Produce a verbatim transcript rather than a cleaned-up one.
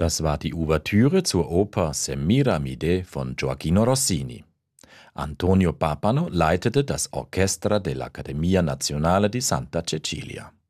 Das war die Ouvertüre zur Oper Semiramide von Gioachino Rossini. Antonio Pappano leitete das Orchestra dell'Accademia Nazionale di Santa Cecilia.